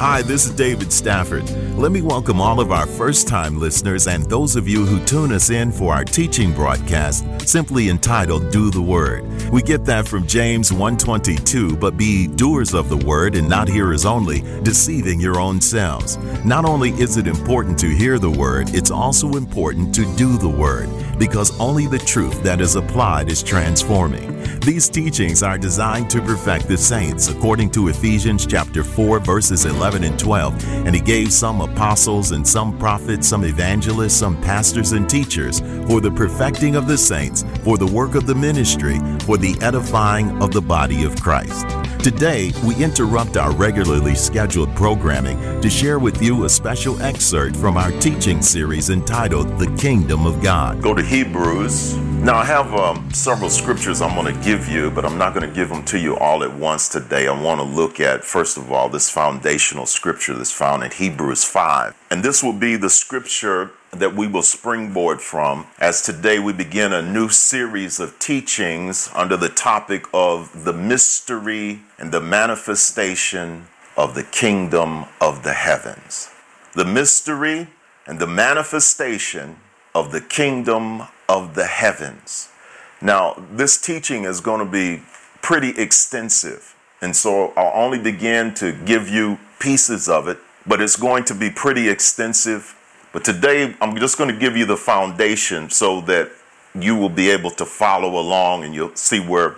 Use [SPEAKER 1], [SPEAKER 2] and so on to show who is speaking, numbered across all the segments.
[SPEAKER 1] Hi, this is David Stafford. Let me welcome all of our first-time listeners and those of you who tune us in for our teaching broadcast, simply entitled Do the Word. We get that from James 1:22, but be doers of the word and not hearers only, deceiving your own selves. Not only is it important to hear the word, it's also important to do the word, because only the truth that is applied is transforming. These teachings are designed to perfect the saints, according to Ephesians chapter 4, verses 11 and 12. And he gave some apostles and some prophets, some evangelists, some pastors and teachers for the perfecting of the saints, for the work of the ministry, for the edifying of the body of Christ. Today, we interrupt our regularly scheduled programming to share with you a special excerpt from our teaching series entitled The Kingdom of God. Go to Hebrews. Now, I have several scriptures I'm going to give you, but I'm not going to give them to you all at once today. I want to look at, first of all, this foundational scripture that's found in Hebrews 5. And this will be the scripture that we will springboard from as today we begin a new series of teachings under the topic of the mystery and the manifestation of the kingdom of the heavens. The mystery and the manifestation of the kingdom of the heavens. Now, this teaching is going to be pretty extensive, and so I'll only begin to give you pieces of it, but it's going to be pretty extensive. But today, I'm just going to give you the foundation so that you will be able to follow along and you'll see where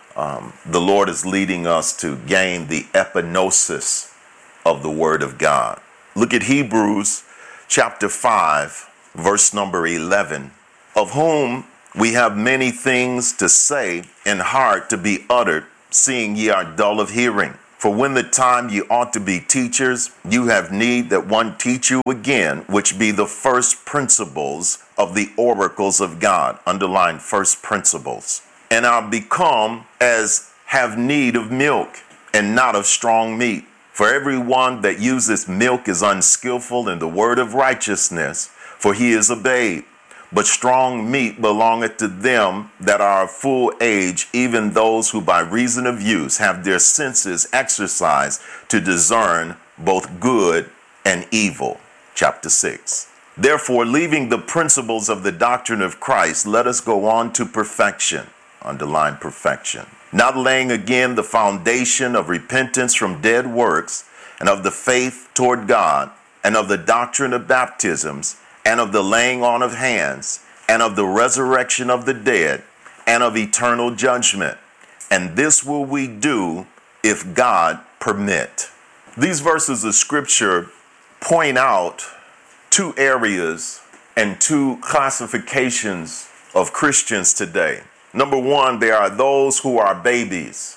[SPEAKER 1] the Lord is leading us to gain the epignosis of the Word of God. Look at Hebrews chapter 5, verse number 11. Of whom we have many things to say and hard to be uttered, seeing ye are dull of hearing. For when the time ye ought to be teachers, you have need that one teach you again, which be the first principles of the oracles of God. Underline first principles. And are become as have need of milk, and not of strong meat. For everyone that useth milk is unskillful in the word of righteousness, for he is a babe. But strong meat belongeth to them that are of full age, even those who by reason of use have their senses exercised to discern both good and evil. Chapter 6. Therefore, leaving the principles of the doctrine of Christ, let us go on to perfection. Underline perfection. Not laying again the foundation of repentance from dead works, and of the faith toward God, and of the doctrine of baptisms, and of the laying on of hands, and of the resurrection of the dead, and of eternal judgment. And this will we do if God permit. These verses of scripture point out two areas and two classifications of Christians today. Number one, there are those who are babes.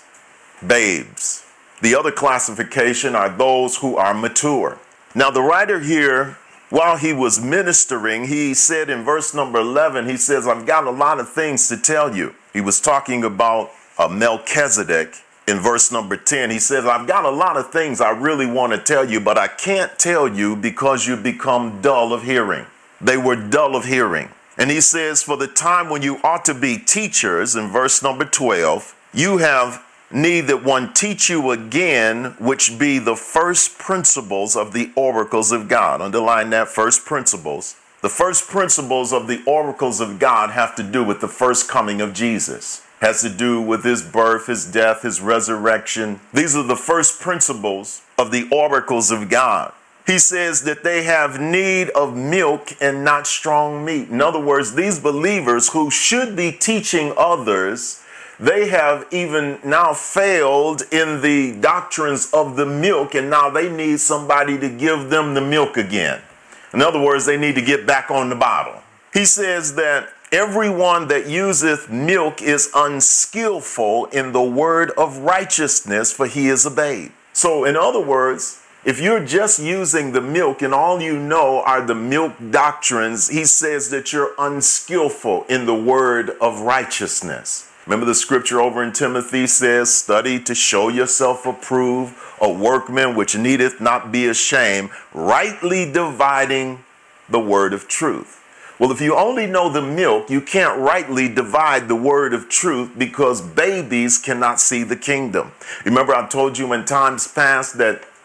[SPEAKER 1] The other classification are those who are mature. Now, the writer here, while he was ministering, he said in verse number 11, he says, I've got a lot of things to tell you. He was talking about Melchizedek in verse number 10. He says, I've got a lot of things I really want to tell you, but I can't tell you because you become dull of hearing. They were dull of hearing. And he says, for the time when you ought to be teachers, in verse number 12, you have need that one teach you again, which be the first principles of the oracles of God. Underline that, first principles. The first principles of the oracles of God have to do with the first coming of Jesus. Has to do with his birth, his death, his resurrection. These are the first principles of the oracles of God. He says that they have need of milk and not strong meat. In other words, these believers who should be teaching others, they have even now failed in the doctrines of the milk, and now they need somebody to give them the milk again. In other words, they need to get back on the bottle. He says that everyone that useth milk is unskillful in the word of righteousness, for he is a babe. So in other words, if you're just using the milk and all you know are the milk doctrines, he says that you're unskillful in the word of righteousness. Remember the scripture over in Timothy says, study to show yourself approved, a workman which needeth not be ashamed, rightly dividing the word of truth. Well, if you only know the milk, you can't rightly divide the word of truth because babies cannot see the kingdom. Remember I told you in times past that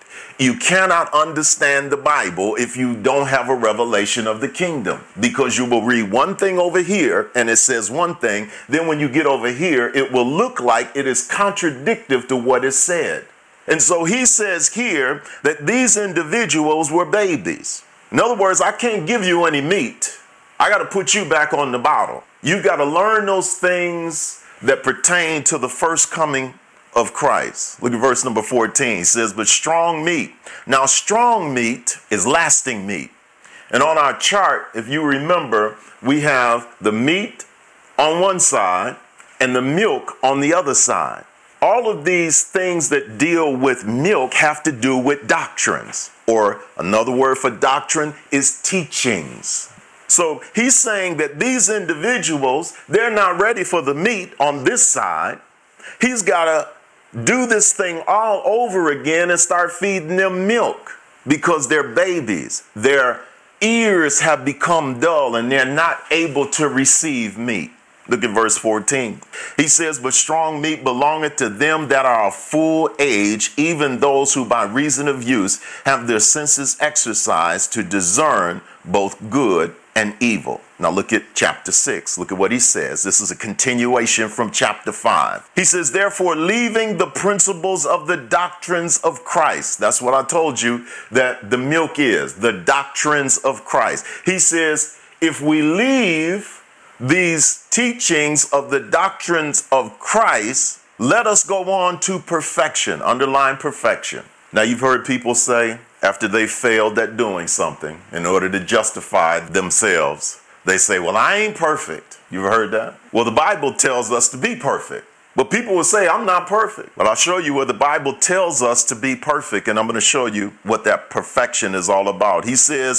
[SPEAKER 1] You cannot understand the Bible if you don't have a revelation of the kingdom, because you will read one thing over here and it says one thing. Then when you get over here, it will look like it is contradictory to what is said. And so he says here that these individuals were babies. In other words, I can't give you any meat. I got to put you back on the bottle. You got to learn those things that pertain to the first coming of Christ. Look at verse number 14. It says, but strong meat. Now, strong meat is lasting meat. And on our chart, if you remember, we have the meat on one side and the milk on the other side. All of these things that deal with milk have to do with doctrines, or another word for doctrine is teachings. So he's saying that these individuals, they're not ready for the meat on this side. He's got to do this thing all over again and start feeding them milk because they're babies. Their ears have become dull and they're not able to receive meat. Look at verse 14. He says, but strong meat belongeth to them that are of full age, even those who by reason of use have their senses exercised to discern both good and evil. Now look at chapter 6. Look at what he says. This is a continuation from chapter 5. He says, therefore, leaving the principles of the doctrines of Christ. That's what I told you that the milk is, the doctrines of Christ. He says, if we leave these teachings of the doctrines of Christ, let us go on to perfection. Underline perfection. Now, you've heard people say, after they failed at doing something, in order to justify themselves, they say, well, I ain't perfect. You've heard that? Well, the Bible tells us to be perfect. But people will say, I'm not perfect. But I'll show you where the Bible tells us to be perfect, and I'm going to show you what that perfection is all about. He says,